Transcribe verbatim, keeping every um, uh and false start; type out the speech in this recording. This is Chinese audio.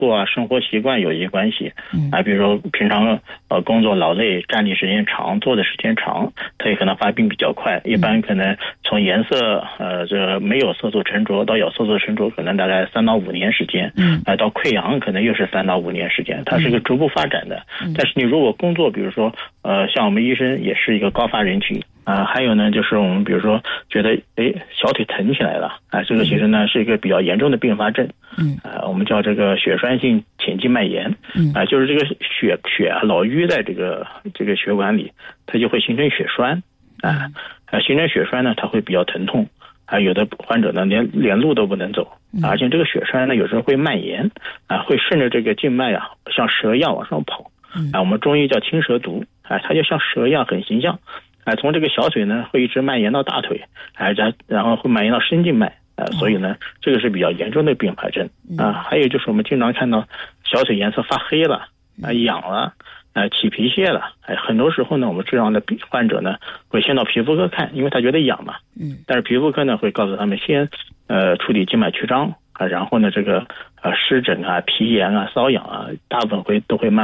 护啊、生活习惯有一些关系啊，比如说平常呃工作劳累、站立时间长、坐的时间长，它也可能发病比较快。一般可能从颜色呃这没有色素沉着到有色素沉着，可能大概三到五年时间，嗯，啊到溃疡可能又是三到五年时间，它是一个逐步发展的。但是你如果工作，比如说呃像我们医生也是一个高发人群。啊，还有呢，就是我们比如说觉得，哎，小腿疼起来了，啊，这个其实呢是一个比较严重的并发症，嗯，啊，我们叫这个血栓性浅静脉炎，嗯，啊，就是这个血血啊老淤在这个这个血管里，它就会形成血栓，啊，啊，形成血栓呢，它会比较疼痛，啊，有的患者呢连连路都不能走，而且这个血栓呢有时候会蔓延，啊，会顺着这个静脉啊像蛇一样往上跑，啊，我们中医叫青蛇毒，啊，它就像蛇一样很形象。哎，从这个小腿呢，会一直蔓延到大腿，哎，然然后会蔓延到深静脉，啊，所以呢，这个是比较严重的并发症啊。还有就是我们经常看到小腿颜色发黑了，啊，痒了，啊，起皮屑了，哎，很多时候呢，我们这样的患者呢，会先到皮肤科看，因为他觉得痒嘛，嗯，但是皮肤科呢会告诉他们先呃处理静脉曲张啊，然后呢这个呃湿疹啊、皮炎啊、瘙痒啊，大部分会都会慢慢